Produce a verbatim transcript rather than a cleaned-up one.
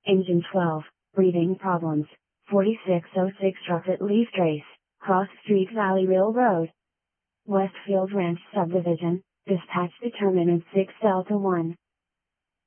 Engine twelve, breathing problems, forty-six oh six Rocket Leaf Trace, Cross Street Valley Railroad. Westfield Ranch Subdivision, dispatch determinant six Delta one.